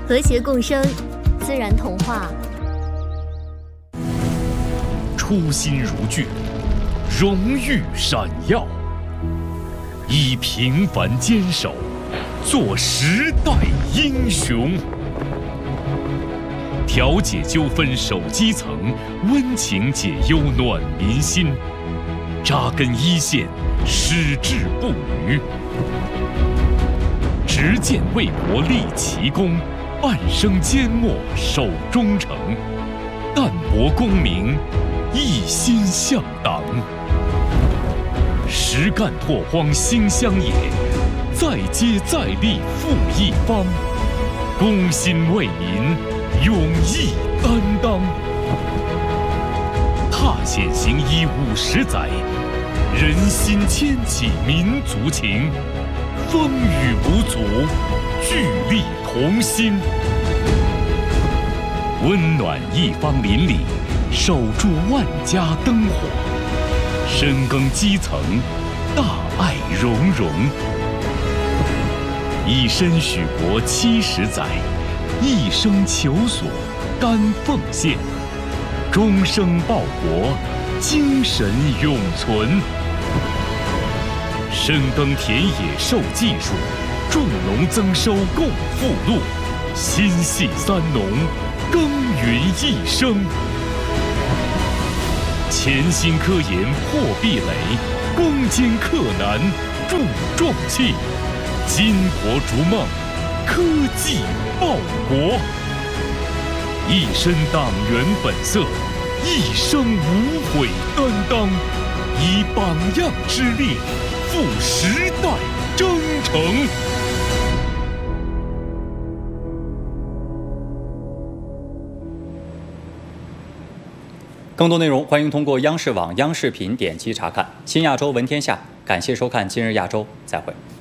和谐共生，自然童话。 初心如炬，荣誉闪耀，以平凡坚守，做时代英雄。调解纠纷守基层，温情解忧暖民心。扎根一线，矢志不渝。执剑为国立奇功，半生缄默守忠诚。淡泊功名，一心向党。实干拓荒兴乡野，再接再厉复一方。公心为民，勇毅担当。踏险行医50载，人心牵起民族情。风雨无阻，聚力同心。温暖一方邻里，守住万家灯火。深耕基层，大爱融融。以身许国70载，一生求索，甘奉献。终生报国，精神永存。深耕田野授技术，种农增收共富禄。心系三农，耕耘一生。潜心科研破壁垒，攻坚克难铸壮气。巾帼逐梦，科技报国。一身党员本色，一生无悔担当。以榜样之力，赴时代征程。 更多内容欢迎通过央视网、央视频点击查看。新亚洲闻天下，感谢收看今日亚洲，再会。